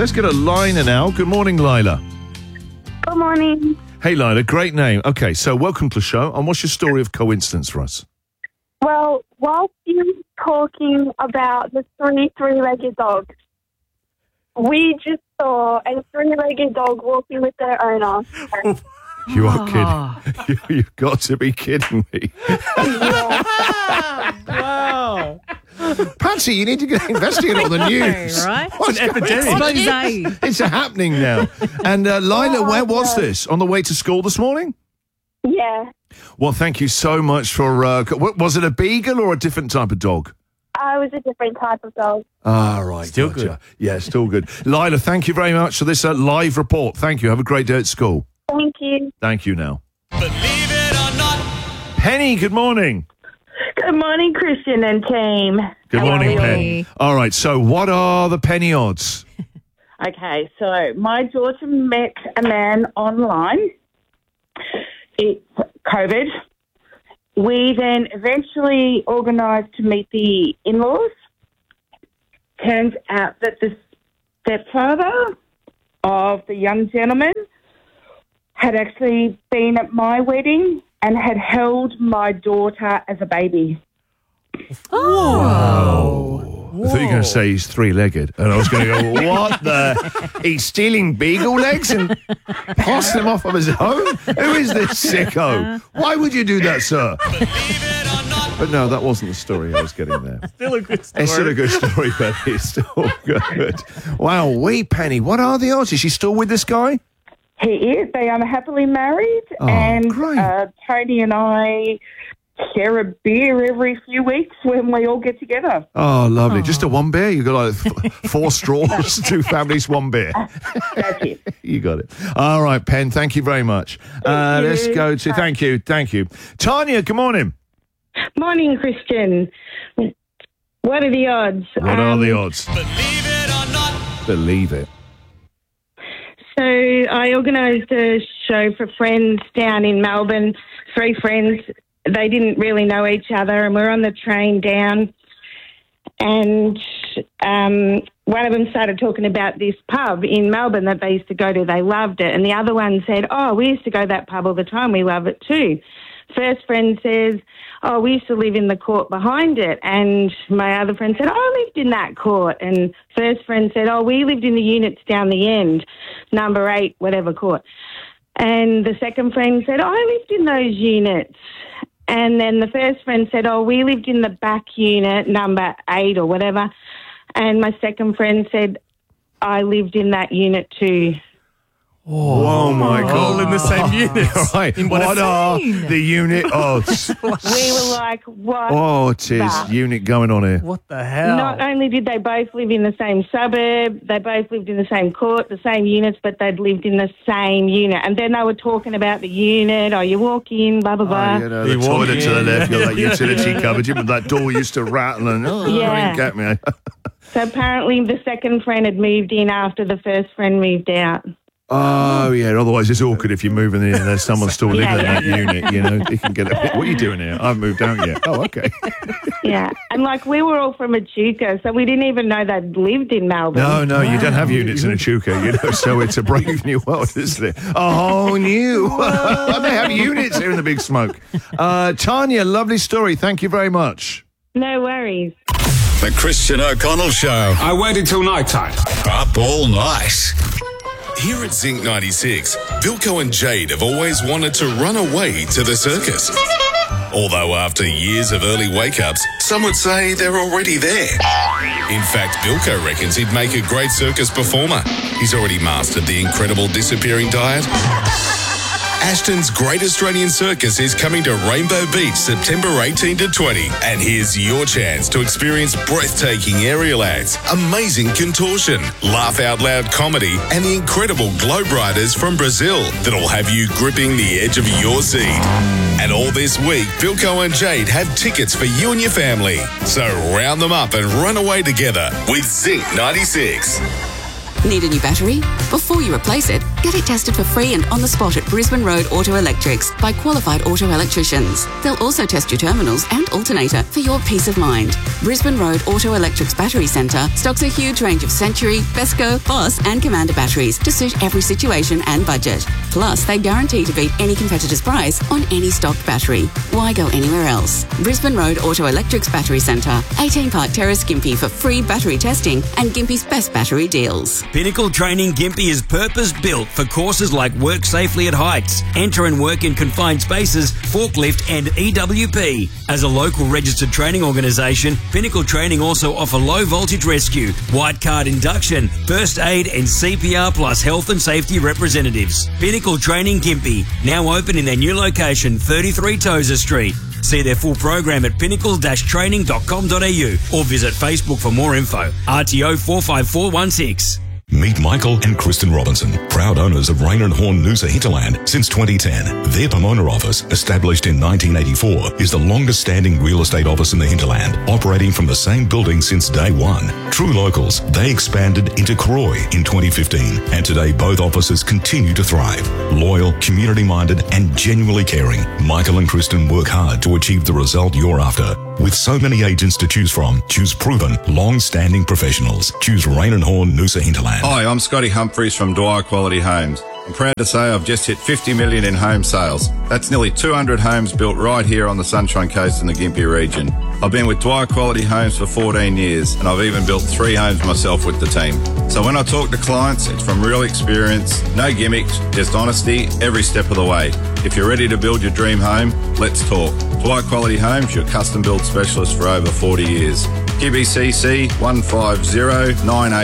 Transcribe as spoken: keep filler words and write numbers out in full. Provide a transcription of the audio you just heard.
Let's get a Lila now. Good morning, Lila. Good morning. Hey, Lila, great name. Okay, so welcome to the show. And what's your story of coincidence for us? Well, whilst you were talking about the three three-legged dogs, we just saw a three-legged dog walking with their owner. You are kidding. You, you've got to be kidding me. Wow. Patsy, you need to get investigate all the news. Right? What's An epidemic. going on? Expose. It's happening now. And uh, Lila, where was this? On the way to school this morning? Yeah. Well, thank you so much for... Uh, co- was it a beagle or a different type of dog? I was a different type of dog. Ah, right. Still gotcha. good. Yeah, still good. Lila, thank you very much for this uh, live report. Thank you. Have a great day at school. Thank you. Thank you now. Believe it or not. Penny, good morning. Good morning, Christian and team. Good How morning, are you? Penny. All right, so what are the penny odds? Okay, so my daughter met a man online. It's COVID. We then eventually organised to meet the in-laws. Turns out that the stepfather of the young gentleman had actually been at my wedding and had held my daughter as a baby. Oh. I thought you were going to say he's three-legged. And I was going to go, what the? He's stealing beagle legs and passing them off of his own? Who is this sicko? Why would you do that, sir? But no, that wasn't the story I was getting there. Still a good story. It's still a good story, Penny. It's still good. Wow, wee Penny, what are the odds? Is she still with this guy? He is. They are happily married, Oh, and great. uh, Tony and I share a beer every few weeks when we all get together. Oh, lovely. Just a one beer? You got like f- four straws, two families, one beer. That's it. You got it. All right, Pen, thank you very much. Uh, you. let's go to, thank you, thank you. Tanya, good morning. Morning, Christian. What are the odds? What are Um, the odds? Believe it or not. Believe it. So I organised a show for friends down in Melbourne, three friends. They didn't really know each other, and we're on the train down, and um, one of them started talking about this pub in Melbourne that they used to go to. They loved it. And the other one said, oh, we used to go to that pub all the time. We love it too. First friend says, oh, we used to live in the court behind it. And my other friend said, oh, I lived in that court. And first friend said, oh, we lived in the units down the end, number eight, whatever court. And the second friend said, oh, I lived in those units. And then the first friend said, oh, we lived in the back unit, number eight or whatever. And my second friend said, I lived in that unit too. Oh, my God. All in the same unit. All right. In What one are scene. the unit odds? We were like, what? Oh, it is. the- Unit going on here. What the hell? Not only did they both live in the same suburb, they both lived in the same court, the same units, but they'd lived in the same unit. And then they were talking about the unit, oh, you walk in, blah, blah, blah. Oh, you know, the You walk toilet to the in. left, you got that utility cupboard, you know, that door used to rattle and, oh, Yeah. you get me. So apparently the second friend had moved in after the first friend moved out. Oh, yeah, otherwise it's awkward if you're moving in and there's someone still living Yeah, in that unit, you know. You can get a, what are you doing here? I haven't moved out yet. Oh, okay. Yeah. And like we were all from Echuca, so we didn't even know they'd lived in Melbourne. No, no, you don't have units in Echuca, you know, so it's a brave new world, isn't it? A whole new. They have units here in the Big Smoke. Uh, Tanya, lovely story. Thank you very much. No worries. The Christian O'Connell Show. I waited till night time. Up all night. Here at Zinc ninety-six, Vilko and Jade have always wanted to run away to the circus. Although after years of early wake-ups, some would say they're already there. In fact, Vilko reckons he'd make a great circus performer. He's already mastered the incredible disappearing diet. Ashton's Great Australian Circus is coming to Rainbow Beach September eighteenth to twentieth. And here's your chance to experience breathtaking aerial acts, amazing contortion, laugh-out-loud comedy, and the incredible Globe Riders from Brazil that'll have you gripping the edge of your seat. And all this week, Vilko and Jade have tickets for you and your family. So round them up and run away together with Zinc ninety-six. Need a new battery? Before you replace it, get it tested for free and on the spot at Brisbane Road Auto Electrics by qualified auto electricians. They'll also test your terminals and alternator for your peace of mind. Brisbane Road Auto Electrics Battery Centre stocks a huge range of Century, Besco, Boss and Commander batteries to suit every situation and budget. Plus, they guarantee to beat any competitor's price on any stock battery. Why go anywhere else? Brisbane Road Auto Electrics Battery Centre, eighteen Park Terrace, Gympie for free battery testing and Gympie's best battery deals. Pinnacle Training Gympie is purpose-built for courses like Work Safely at Heights, Enter and Work in Confined Spaces, Forklift and E W P. As a local registered training organisation, Pinnacle Training also offer low voltage rescue, white card induction, first aid and C P R plus health and safety representatives. Pinnacle Training Gympie, now open in their new location, thirty-three Tozer Street. See their full program at pinnacle dash training dot com dot a u or visit Facebook for more info. R T O four five four one six. Meet Michael and Kristen Robinson, proud owners of Rain and Horn Noosa Hinterland since twenty ten. Their Pomona office, established in nineteen eighty-four, is the longest standing real estate office in the hinterland, operating from the same building since day one. True locals, they expanded into Croy in twenty fifteen, and today both offices continue to thrive. Loyal, community-minded and genuinely caring, Michael and Kristen work hard to achieve the result you're after. With so many agents to choose from, choose proven, long-standing professionals. Choose Rain and Horn Noosa Hinterland. Hi, I'm Scotty Humphreys from Dwyer Quality Homes. I'm proud to say I've just hit fifty million in home sales. That's nearly two hundred homes built right here on the Sunshine Coast in the Gympie region. I've been with Dwyer Quality Homes for fourteen years, and I've even built three homes myself with the team. So when I talk to clients, it's from real experience, no gimmicks, just honesty every step of the way. If you're ready to build your dream home, let's talk. Dwyer Quality Homes, your custom build specialist for over forty years. Q B C C one five zero nine eight